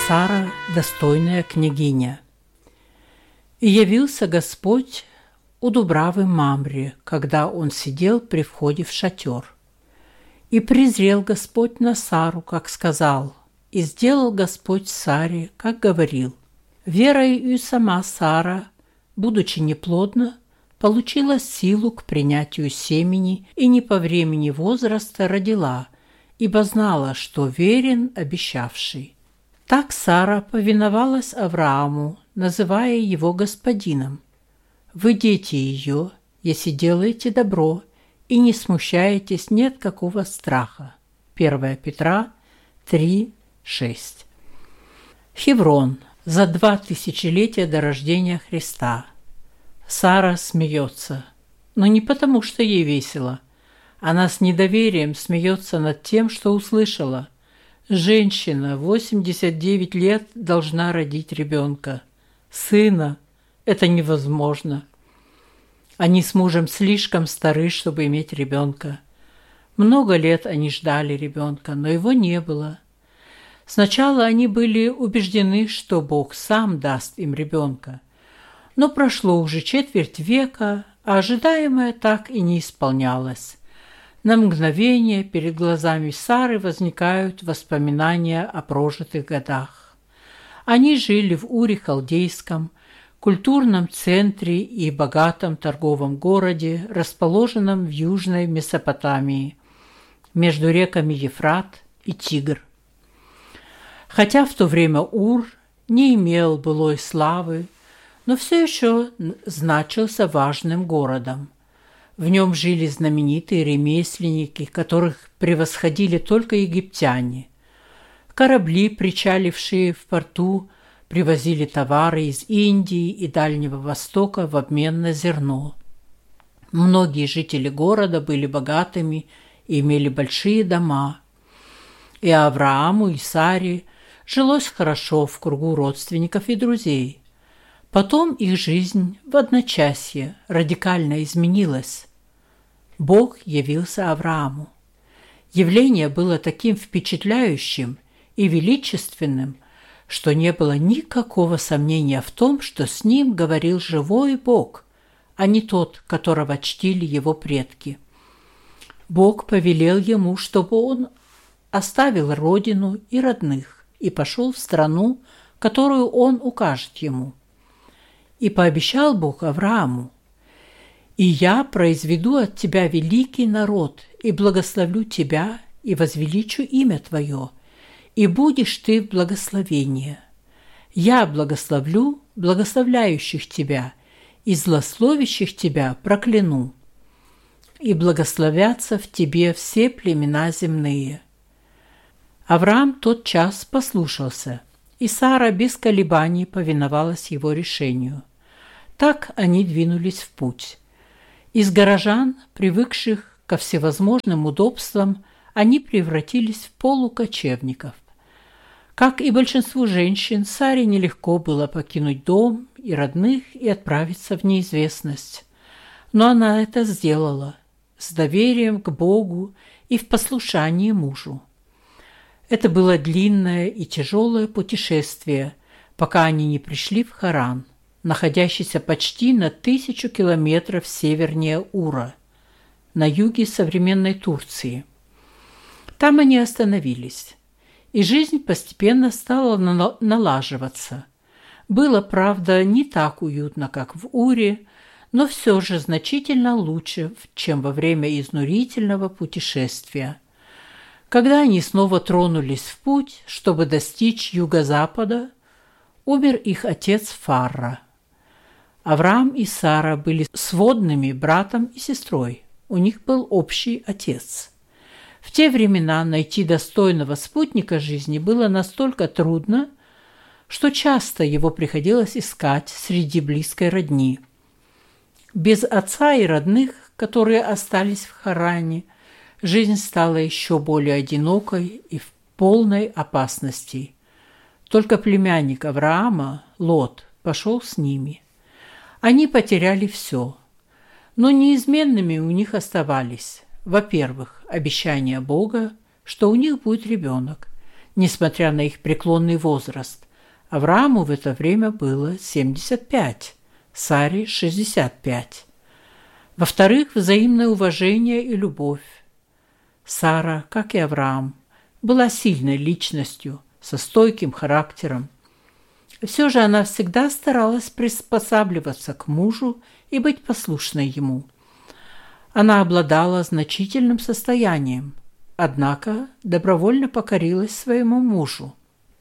Сара, достойная княгиня. И явился Господь у дубравы Мамре, когда он сидел при входе в шатер. И презрел Господь на Сару, как сказал, и сделал Господь Саре, как говорил. Верою и сама Сара, будучи неплодна, получила силу к принятию семени и не по времени возраста родила, ибо знала, что верен обещавший. Так Сара повиновалась Аврааму, называя его господином. Вы дети ее, если делаете добро и не смущаетесь, нет какого страха. 1 Петра 3:6. Хеврон. За 2 тысячелетия до рождения Христа. Сара смеется, но не потому, что ей весело. Она с недоверием смеется над тем, что услышала. Женщина 89 лет должна родить ребенка. Сына. Это невозможно. Они с мужем слишком стары, чтобы иметь ребенка. Много лет они ждали ребенка, но его не было. Сначала они были убеждены, что Бог сам даст им ребенка. Но прошло уже 4 века, а ожидаемое так и не исполнялось. На мгновение перед глазами Сары возникают воспоминания о прожитых годах. Они жили в Уре Халдейском, культурном центре и богатом торговом городе, расположенном в Южной Месопотамии, между реками Ефрат и Тигр. Хотя в то время Ур не имел былой славы, но все еще значился важным городом. В нем жили знаменитые ремесленники, которых превосходили только египтяне. Корабли, причалившие в порту, привозили товары из Индии и Дальнего Востока в обмен на зерно. Многие жители города были богатыми и имели большие дома. И Аврааму, и Саре жилось хорошо в кругу родственников и друзей. Потом их жизнь в одночасье радикально изменилась. Бог явился Аврааму. Явление было таким впечатляющим и величественным, что не было никакого сомнения в том, что с ним говорил живой Бог, а не тот, которого чтили его предки. Бог повелел ему, чтобы он оставил родину и родных и пошел в страну, которую он укажет ему. И пообещал Бог Аврааму: «И я произведу от тебя великий народ, и благословлю тебя, и возвеличу имя твое, и будешь ты в благословении. Я благословлю благословляющих тебя, и злословящих тебя прокляну. И благословятся в тебе все племена земные». Авраам тотчас послушался, и Сара без колебаний повиновалась его решению. Так они двинулись в путь. Из горожан, привыкших ко всевозможным удобствам, они превратились в полукочевников. Как и большинству женщин, Саре нелегко было покинуть дом и родных и отправиться в неизвестность. Но она это сделала с доверием к Богу и в послушании мужу. Это было длинное и тяжелое путешествие, пока они не пришли в Харан, находящийся почти на 1000 километров севернее Ура, на юге современной Турции. Там они остановились, и жизнь постепенно стала налаживаться. Было, правда, не так уютно, как в Уре, но все же значительно лучше, чем во время изнурительного путешествия. Когда они снова тронулись в путь, чтобы достичь юго-запада, умер их отец Фарра. Авраам и Сара были сводными братом и сестрой. У них был общий отец. В те времена найти достойного спутника жизни было настолько трудно, что часто его приходилось искать среди близкой родни. Без отца и родных, которые остались в Харане, жизнь стала еще более одинокой и в полной опасности. Только племянник Авраама, Лот, пошел с ними. Они потеряли все, но неизменными у них оставались, во-первых, обещание Бога, что у них будет ребенок, несмотря на их преклонный возраст. Аврааму в это время было 75, Саре 65. Во-вторых, взаимное уважение и любовь. Сара, как и Авраам, была сильной личностью, со стойким характером. Все же она всегда старалась приспосабливаться к мужу и быть послушной ему. Она обладала значительным состоянием, однако добровольно покорилась своему мужу.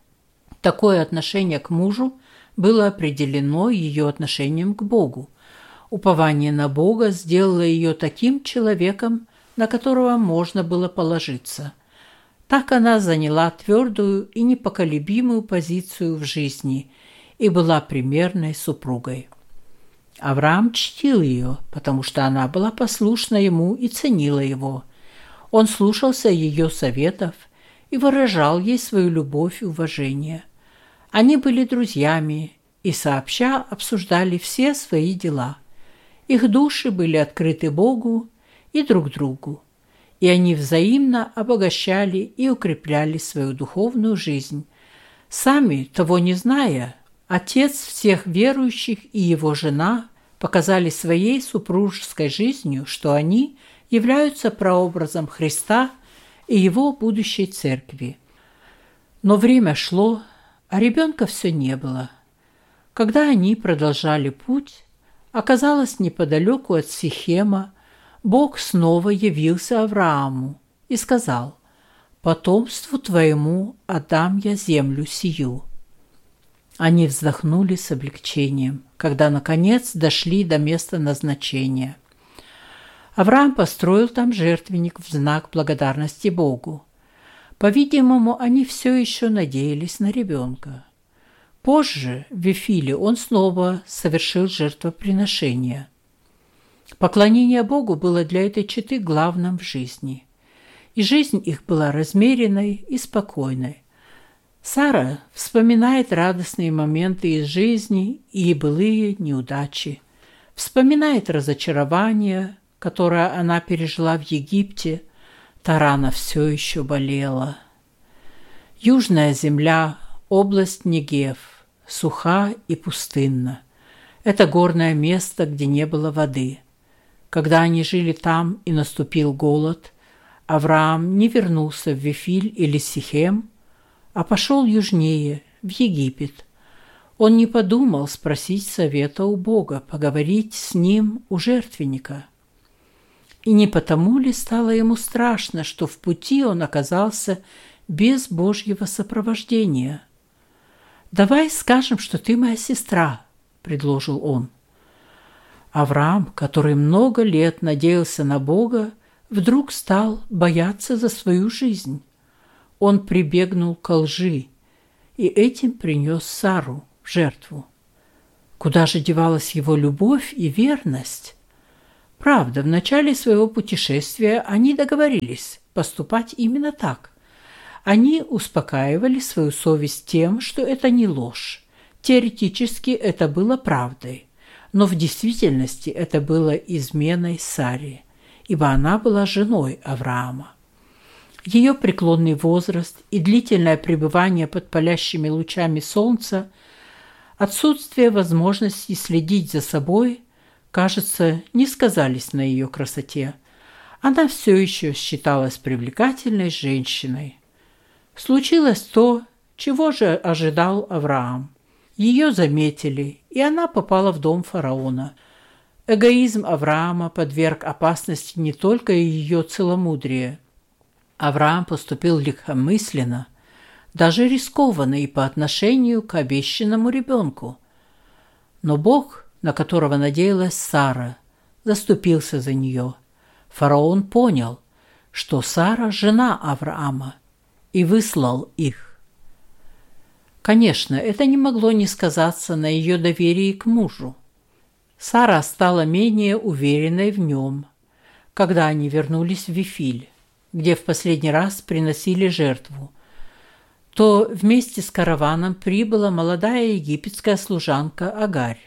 Такое отношение к мужу было определено ее отношением к Богу. Упование на Бога сделало ее таким человеком, на которого можно было положиться. Так она заняла твердую и непоколебимую позицию в жизни и была примерной супругой. Авраам чтил ее, потому что она была послушна ему и ценила его. Он слушался ее советов и выражал ей свою любовь и уважение. Они были друзьями и сообща обсуждали все свои дела. Их души были открыты Богу и друг другу, и они взаимно обогащали и укрепляли свою духовную жизнь. Сами, того не зная, отец всех верующих и его жена показали своей супружеской жизнью, что они являются прообразом Христа и его будущей церкви. Но время шло, а ребенка все не было. Когда они продолжали путь, оказалось, неподалеку от Сихема, Бог снова явился Аврааму и сказал: «Потомству твоему отдам я землю сию». Они вздохнули с облегчением, когда, наконец, дошли до места назначения. Авраам построил там жертвенник в знак благодарности Богу. По-видимому, они все еще надеялись на ребенка. Позже, в Вифиле, он снова совершил жертвоприношение. Поклонение Богу было для этой четы главным в жизни, и жизнь их была размеренной и спокойной. Сара вспоминает радостные моменты из жизни и былые неудачи, вспоминает разочарование, которое она пережила в Египте. Та рана все еще болела. Южная земля, область Негев, суха и пустынна. Это горное место, где не было воды. Когда они жили там и наступил голод, Авраам не вернулся в Вифиль или Сихем, а пошел южнее, в Египет. Он не подумал спросить совета у Бога, поговорить с ним у жертвенника. И не потому ли стало ему страшно, что в пути он оказался без Божьего сопровождения? «Давай скажем, что ты моя сестра», — предложил он. Авраам, который много лет надеялся на Бога, вдруг стал бояться за свою жизнь. Он прибегнул к лжи и этим принес Сару в жертву. Куда же девалась его любовь и верность? Правда, в начале своего путешествия они договорились поступать именно так. Они успокаивали свою совесть тем, что это не ложь. Теоретически это было правдой, но в действительности это было изменой Саре, ибо она была женой Авраама. Ее преклонный возраст и длительное пребывание под палящими лучами солнца, отсутствие возможности следить за собой, кажется, не сказались на ее красоте. Она все еще считалась привлекательной женщиной. Случилось то, чего же ожидал Авраам. Ее заметили, и она попала в дом фараона. Эгоизм Авраама подверг опасности не только ее целомудрие. Авраам поступил легкомысленно, даже рискованно и по отношению к обещанному ребенку. Но Бог, на которого надеялась Сара, заступился за нее. Фараон понял, что Сара – жена Авраама, и выслал их. Конечно, это не могло не сказаться на ее доверии к мужу. Сара стала менее уверенной в нем, когда они вернулись в Вифиль, где в последний раз приносили жертву. То вместе с караваном прибыла молодая египетская служанка Агарь.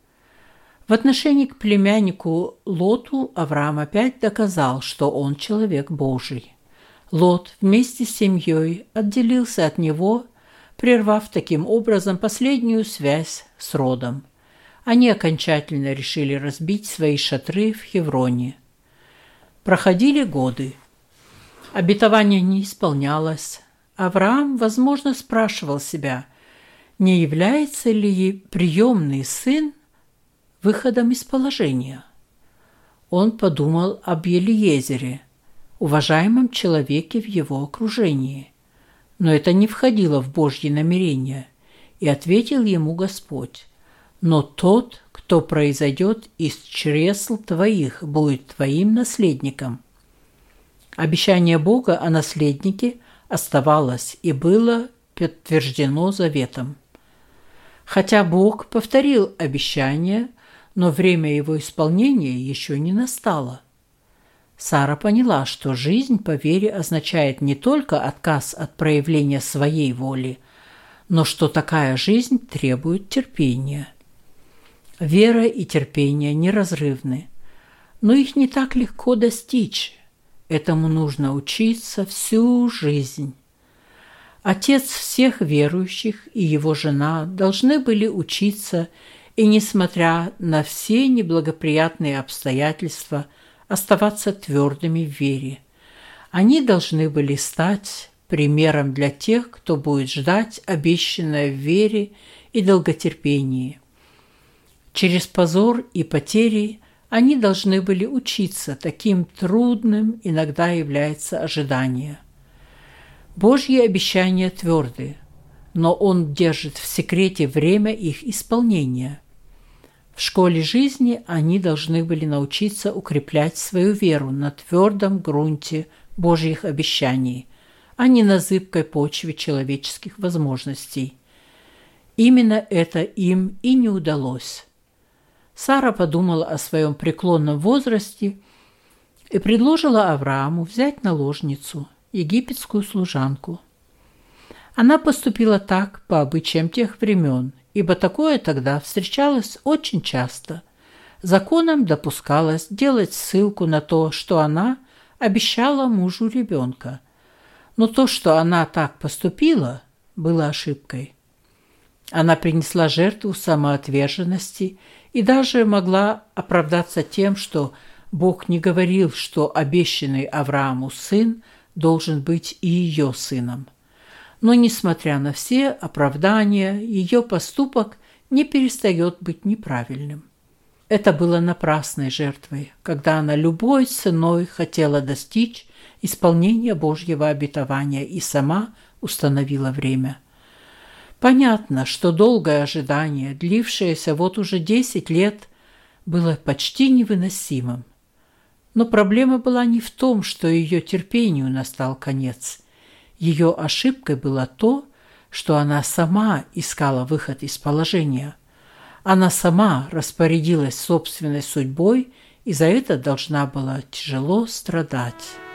В отношении к племяннику Лоту Авраам опять доказал, что он человек Божий. Лот вместе с семьей отделился от него, прервав таким образом последнюю связь с родом. Они окончательно решили разбить свои шатры в Хевроне. Проходили годы. Обетование не исполнялось. Авраам, возможно, спрашивал себя, не является ли приемный сын выходом из положения. Он подумал об Елиезере, уважаемом человеке в его окружении. Но это не входило в Божьи намерения, и ответил ему Господь: «Но тот, кто произойдет из чресл твоих, будет твоим наследником». Обещание Бога о наследнике оставалось и было подтверждено заветом. Хотя Бог повторил обещание, но время его исполнения еще не настало. Сара поняла, что жизнь по вере означает не только отказ от проявления своей воли, но что такая жизнь требует терпения. Вера и терпение неразрывны, но их не так легко достичь. Этому нужно учиться всю жизнь. Отец всех верующих и его жена должны были учиться и, несмотря на все неблагоприятные обстоятельства, оставаться твердыми в вере. Они должны были стать примером для тех, кто будет ждать обещанное в вере и долготерпении. Через позор и потери они должны были учиться, таким трудным иногда является ожидание. Божьи обещания тверды, но Он держит в секрете время их исполнения. В школе жизни они должны были научиться укреплять свою веру на твердом грунте Божьих обещаний, а не на зыбкой почве человеческих возможностей. Именно это им и не удалось. Сара подумала о своем преклонном возрасте и предложила Аврааму взять наложницу, египетскую служанку. Она поступила так по обычаям тех времен, ибо такое тогда встречалось очень часто. Законом допускалось делать ссылку на то, что она обещала мужу ребенка. Но то, что она так поступила, было ошибкой. Она принесла жертву самоотверженности и даже могла оправдаться тем, что Бог не говорил, что обещанный Аврааму сын должен быть и ее сыном. Но, несмотря на все оправдания, ее поступок не перестает быть неправильным. Это было напрасной жертвой, когда она любой ценой хотела достичь исполнения Божьего обетования и сама установила время. Понятно, что долгое ожидание, длившееся вот уже 10 лет, было почти невыносимым. Но проблема была не в том, что ее терпению настал конец. Ее ошибкой было то, что она сама искала выход из положения. Она сама распорядилась собственной судьбой и за это должна была тяжело страдать.